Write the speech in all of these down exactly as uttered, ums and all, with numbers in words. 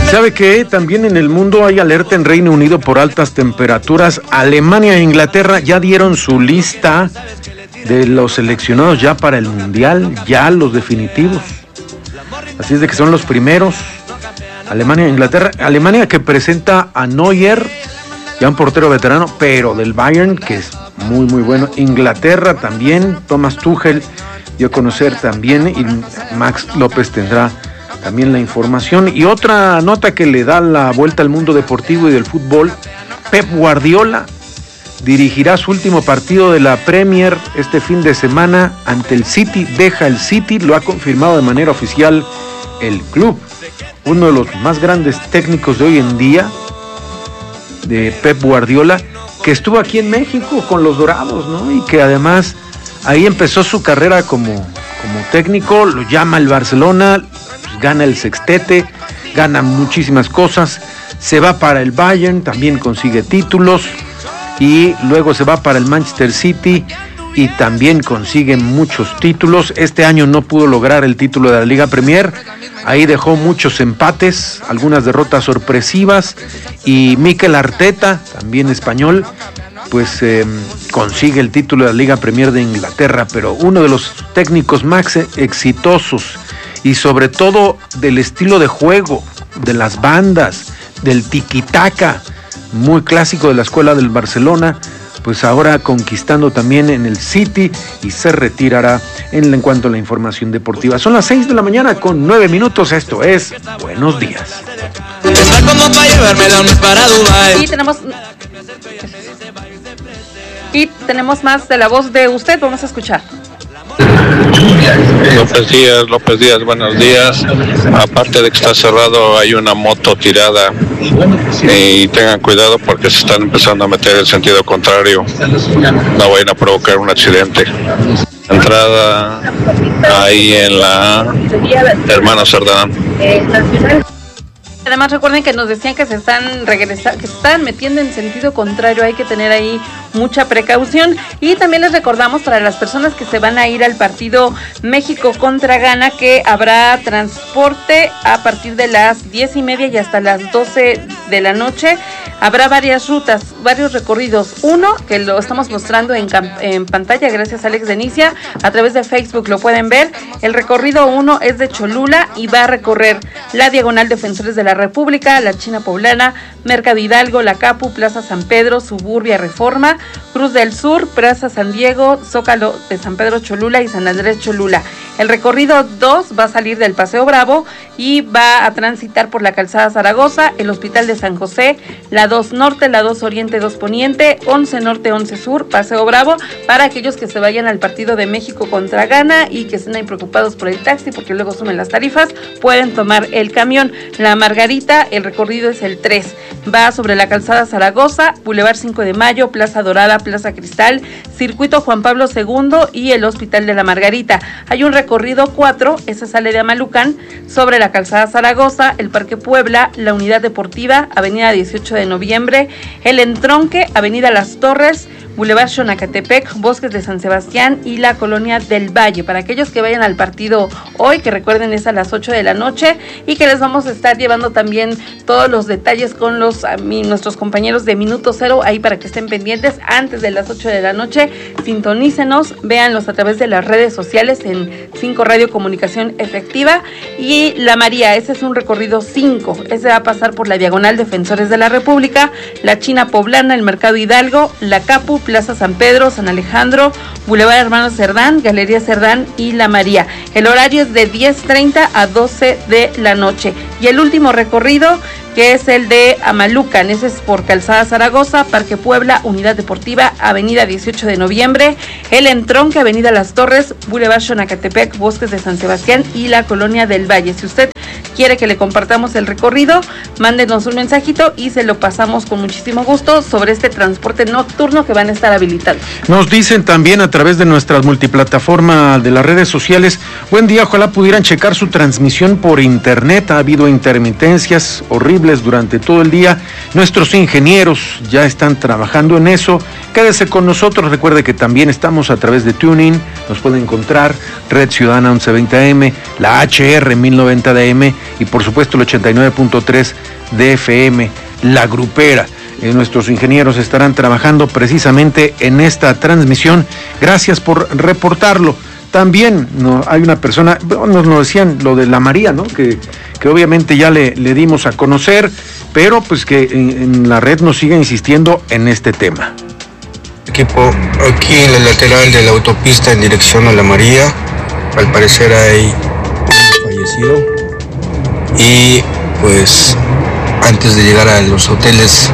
¿Sabe qué? También en el mundo hay alerta en Reino Unido por altas temperaturas. Alemania e Inglaterra ya dieron su lista de los seleccionados ya para el Mundial, ya los definitivos. Así es de que son los primeros. Alemania e Inglaterra. Alemania que presenta a Neuer, ya un portero veterano, pero del Bayern, que es muy muy bueno. Inglaterra también, Thomas Tuchel dio a conocer también, y Max López tendrá también la información. Y otra nota que le da la vuelta al mundo deportivo y del fútbol: Pep Guardiola dirigirá su último partido de la Premier este fin de semana ante el City. Deja el City, lo ha confirmado de manera oficial el club. Uno de los más grandes técnicos de hoy en día, de Pep Guardiola, que estuvo aquí en México con los Dorados, ¿no? Y que además ahí empezó su carrera como, como técnico. Lo llama el Barcelona, pues gana el sextete, gana muchísimas cosas, se va para el Bayern, también consigue títulos, y luego se va para el Manchester City y también consigue muchos títulos. Este año no pudo lograr el título de la Liga Premier, ahí dejó muchos empates, algunas derrotas sorpresivas, y Mikel Arteta, también español, pues eh, consigue el título de la Liga Premier de Inglaterra. Pero uno de los técnicos más exitosos, y sobre todo del estilo de juego, de las bandas, del tiki-taka, muy clásico de la escuela del Barcelona, pues ahora conquistando también en el City, y se retirará en, en cuanto a la información deportiva. Son las seis de la mañana con nueve minutos, esto es Buenos Días. Y tenemos y tenemos más de la voz de usted, vamos a escuchar. López Díaz, López Díaz, buenos días. Aparte de que está cerrado, hay una moto tirada, y tengan cuidado porque se están empezando a meter en sentido contrario, no vayan a provocar un accidente. Entrada ahí en la Hermano Cerdán. Además recuerden que nos decían que se están regresando, que se están metiendo en sentido contrario, hay que tener ahí mucha precaución. Y también les recordamos para las personas que se van a ir al partido México contra Ghana que habrá transporte a partir de las diez y media y hasta las doce de la noche. Habrá varias rutas, varios recorridos. Uno que lo estamos mostrando en, en pantalla gracias a Alex Denicia, a través de Facebook lo pueden ver. El recorrido uno es de Cholula y va a recorrer la Diagonal Defensores de la República, la China Poblana, Mercado Hidalgo, la Capu, Plaza San Pedro, Suburbia Reforma, Cruz del Sur, Plaza San Diego, Zócalo de San Pedro Cholula y San Andrés Cholula. El recorrido dos va a salir del Paseo Bravo y va a transitar por la Calzada Zaragoza, el Hospital de San José, la dos Norte, la dos Oriente, dos Poniente, once Norte, once Sur, Paseo Bravo, para aquellos que se vayan al partido de México contra Ghana y que estén ahí preocupados por el taxi porque luego suben las tarifas, pueden tomar el camión. La Margarita, el recorrido es el tres, va sobre la Calzada Zaragoza, Boulevard cinco de Mayo, Plaza Dorada, Plaza Cristal, Circuito Juan Pablo segundo y el Hospital de la Margarita. Hay un recorrido cuatro, ese sale de Amalucán, sobre la Calzada Zaragoza, el Parque Puebla, la Unidad Deportiva, Avenida dieciocho de noviembre, el Entronque, Avenida Las Torres, Boulevard Xonacatepec, Bosques de San Sebastián y la Colonia del Valle. Para aquellos que vayan al partido hoy, que recuerden es a las ocho de la noche y que les vamos a estar llevando también todos los detalles con los a mí, nuestros compañeros de Minuto Cero, ahí para que estén pendientes antes de las ocho de la noche. Sintonícenos, véanlos a través de las redes sociales en cinco Radio Comunicación Efectiva. Y la María, ese es un recorrido cinco, ese va a pasar por la Diagonal Defensores de la República, la China Poblana, el Mercado Hidalgo, la Capu, Plaza San Pedro, San Alejandro, Boulevard Hermano Cerdán, Galería Cerdán y La María. El horario es de diez treinta a doce de la noche. Y el último recorrido, que es el de Amalucan, ese es por Calzada Zaragoza, Parque Puebla, Unidad Deportiva, Avenida dieciocho de noviembre, el Entronque, Avenida Las Torres, Boulevard Xonacatepec, Bosques de San Sebastián y la Colonia del Valle. Si usted quiere que le compartamos el recorrido, mándenos un mensajito y se lo pasamos con muchísimo gusto sobre este transporte nocturno que van a estar habilitando. Nos dicen también a través de nuestras multiplataformas de las redes sociales: buen día, ojalá pudieran checar su transmisión por internet, ha habido intermitencias horribles durante todo el día, nuestros ingenieros ya están trabajando en eso. Quédese con nosotros, recuerde que también estamos a través de TuneIn, nos puede encontrar Red Ciudadana once veinte A M, la H R mil noventa D M M y por supuesto el ochenta y nueve punto tres de F M, La Grupera. Eh, nuestros ingenieros estarán trabajando precisamente en esta transmisión. Gracias por reportarlo. También no, hay una persona, nos lo decían, lo de la María, ¿no? Que, que obviamente ya le, le dimos a conocer, pero pues que en, en la red nos sigue insistiendo en este tema. Equipo, aquí en la lateral de la autopista en dirección a la María, al parecer hay un fallecido y pues antes de llegar a los hoteles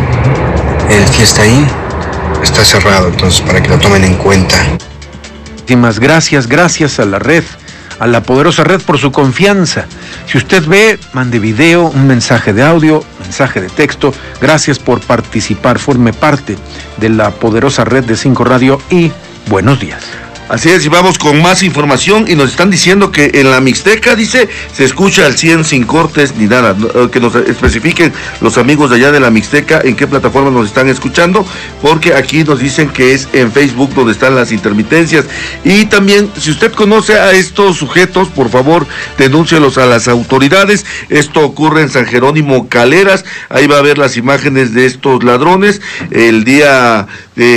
el Fiesta Inn está cerrado, entonces para que lo tomen en cuenta. Muchísimas gracias, gracias a la red, a la poderosa red por su confianza. Si usted ve, mande video, un mensaje de audio, mensaje de texto. Gracias por participar, forme parte de la poderosa red de Cinco Radio y buenos días. Así es, y vamos con más información y nos están diciendo que en la Mixteca, dice, se escucha al cien sin cortes ni nada, que nos especifiquen los amigos de allá de la Mixteca en qué plataforma nos están escuchando, porque aquí nos dicen que es en Facebook donde están las intermitencias. Y también, si usted conoce a estos sujetos, por favor, denúncielos a las autoridades. Esto ocurre en San Jerónimo Caleras, ahí va a ver las imágenes de estos ladrones. El día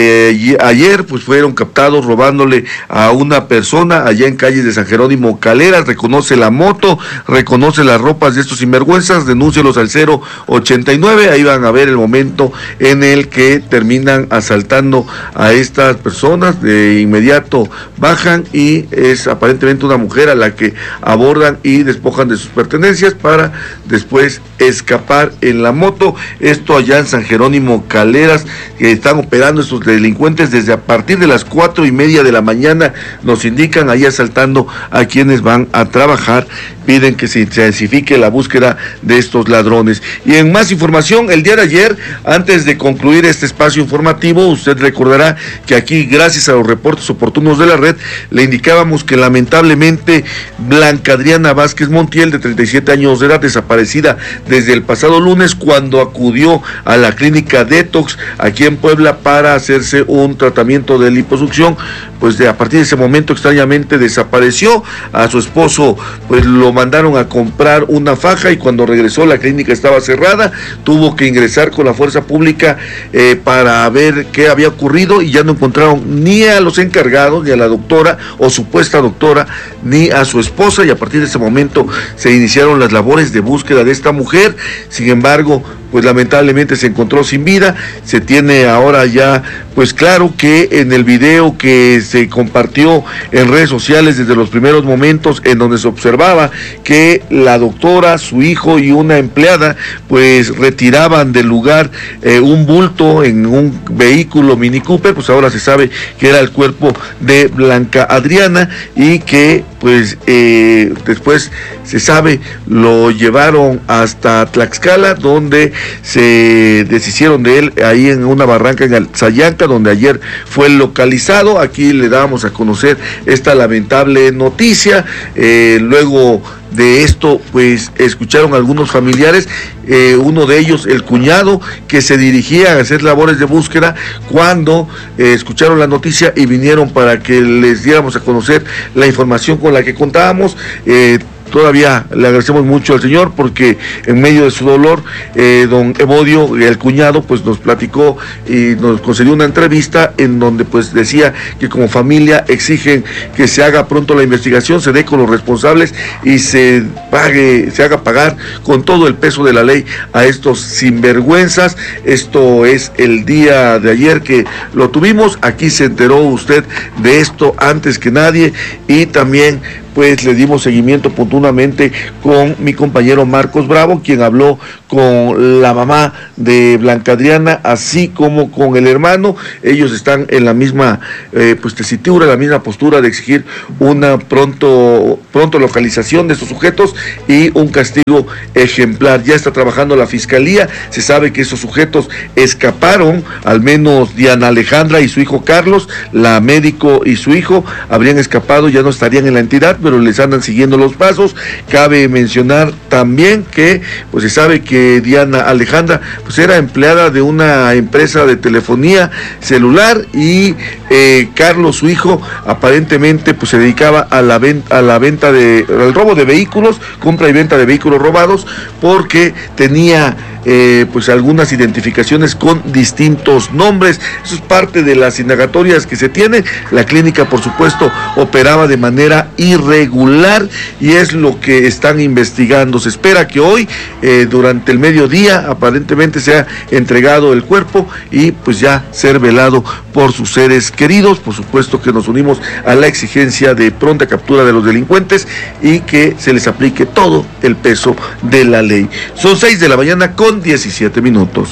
de ayer, pues fueron captados robándole a una persona allá en calles de San Jerónimo Caleras. Reconoce la moto, reconoce las ropas de estos sinvergüenzas, denúncielos al cero ochenta y nueve, ahí van a ver el momento en el que terminan asaltando a estas personas. De inmediato bajan y es aparentemente una mujer a la que abordan y despojan de sus pertenencias para después escapar en la moto. Esto allá en San Jerónimo Caleras, que están operando estos delincuentes desde a partir de las cuatro y media de la mañana, nos indican, ahí asaltando a quienes van a trabajar. Piden que se intensifique la búsqueda de estos ladrones. Y en más información, el día de ayer, antes de concluir este espacio informativo, usted recordará que aquí, gracias a los reportes oportunos de la red, le indicábamos que lamentablemente Blanca Adriana Vázquez Montiel, de treinta y siete años de edad, desaparecida desde el pasado lunes, cuando acudió a la clínica Detox aquí en Puebla para hacerse un tratamiento de liposucción, pues de a partir de ese momento extrañamente desapareció. A su esposo pues lo mandaron a comprar una faja y cuando regresó la clínica estaba cerrada, tuvo que ingresar con la fuerza pública eh, para ver qué había ocurrido y ya no encontraron ni a los encargados, ni a la doctora o supuesta doctora, ni a su esposa, y a partir de ese momento se iniciaron las labores de búsqueda de esta mujer. Sin embargo, pues lamentablemente se encontró sin vida. Se tiene ahora ya pues claro que en el video que se compartió en redes sociales desde los primeros momentos, en donde se observaba que la doctora, su hijo y una empleada pues retiraban del lugar eh, un bulto en un vehículo Mini Cooper, pues ahora se sabe que era el cuerpo de Blanca Adriana y que pues eh, después se sabe lo llevaron hasta Tlaxcala, donde se deshicieron de él ahí en una barranca en Alzayanca, donde ayer fue localizado. Aquí le dábamos a conocer esta lamentable noticia. Eh, luego de esto, pues escucharon algunos familiares, eh, uno de ellos, el cuñado, que se dirigía a hacer labores de búsqueda cuando eh, escucharon la noticia y vinieron para que les diéramos a conocer la información con la que contábamos. Eh, Todavía le agradecemos mucho al señor porque en medio de su dolor, eh, don Evodio, el cuñado, pues nos platicó y nos concedió una entrevista en donde pues decía que como familia exigen que se haga pronto la investigación, se dé con los responsables y se pague, se haga pagar con todo el peso de la ley a estos sinvergüenzas. Esto es el día de ayer que lo tuvimos. Aquí se enteró usted de esto antes que nadie y también pues le dimos seguimiento oportunamente con mi compañero Marcos Bravo, quien habló con la mamá de Blanca Adriana, así como con el hermano. Ellos están en la misma eh, pues tesitura, la misma postura de exigir una pronto, pronto localización de estos sujetos y un castigo ejemplar. Ya está trabajando la fiscalía, se sabe que esos sujetos escaparon, al menos Diana Alejandra y su hijo Carlos, la médico y su hijo habrían escapado, ya no estarían en la entidad, pero les andan siguiendo los pasos. Cabe mencionar también que pues se sabe que Diana Alejandra pues era empleada de una empresa de telefonía celular y eh, Carlos, su hijo, aparentemente pues se dedicaba a la venta, a la venta de, al robo de vehículos, compra y venta de vehículos robados, porque tenía Eh, pues algunas identificaciones con distintos nombres. Eso es parte de las indagatorias que se tienen. La clínica, por supuesto, operaba de manera irregular y es lo que están investigando. Se espera que hoy, eh, durante el mediodía, aparentemente sea entregado el cuerpo y pues ya ser velado por sus seres queridos. Por supuesto que nos unimos a la exigencia de pronta captura de los delincuentes y que se les aplique todo el peso de la ley. Son seis de la mañana con diecisiete minutos.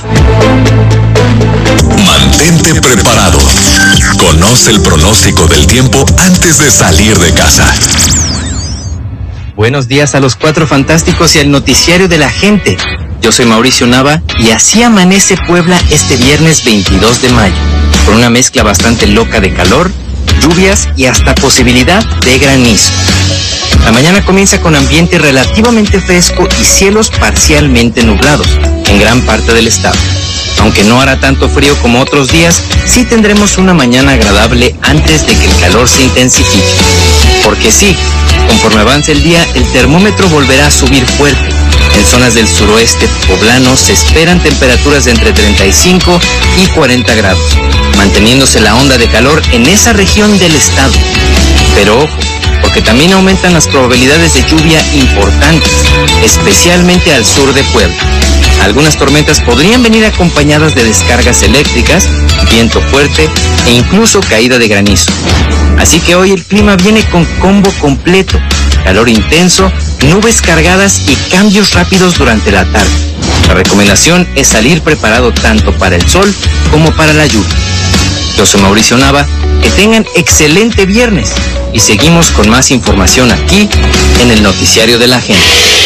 Mantente preparado. Conoce el pronóstico del tiempo antes de salir de casa. Buenos días a los Cuatro Fantásticos y al noticiario de la gente. Yo soy Mauricio Nava y así amanece Puebla este viernes veintidós de mayo, con una mezcla bastante loca de calor, lluvias y hasta posibilidad de granizo. La mañana comienza con ambiente relativamente fresco y cielos parcialmente nublados en gran parte del estado. Aunque no hará tanto frío como otros días, sí tendremos una mañana agradable antes de que el calor se intensifique. Porque sí, conforme avance el día, el termómetro volverá a subir fuerte. En zonas del suroeste poblano se esperan temperaturas de entre treinta y cinco y cuarenta grados, manteniéndose la onda de calor en esa región del estado. Pero ojo, porque también aumentan las probabilidades de lluvia importantes, especialmente al sur de Puebla. Algunas tormentas podrían venir acompañadas de descargas eléctricas, viento fuerte e incluso caída de granizo. Así que hoy el clima viene con combo completo: calor intenso, nubes cargadas y cambios rápidos durante la tarde. La recomendación es salir preparado tanto para el sol como para la lluvia. Yo soy Mauricio Nava, que tengan excelente viernes y seguimos con más información aquí en el Noticiario de la Gente.